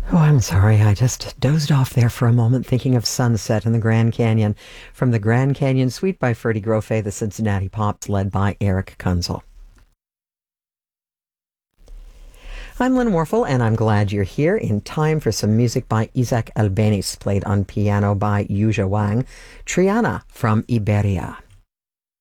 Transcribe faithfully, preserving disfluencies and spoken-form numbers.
Oh, I'm sorry. I just dozed off there for a moment thinking of Sunset in the Grand Canyon from the Grand Canyon Suite by Ferdy Grofé, the Cincinnati Pops, led by Eric Kunzel. I'm Lynn Warfel, and I'm glad you're here in time for some music by Isaac Albeniz, played on piano by Yuja Wang, Triana from Iberia.